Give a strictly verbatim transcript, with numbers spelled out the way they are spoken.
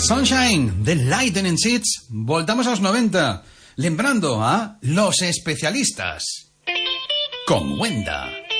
Sunshine de Lightning Seeds. Voltamos aos noventa, lembrando a Los Especialistas con Wenda.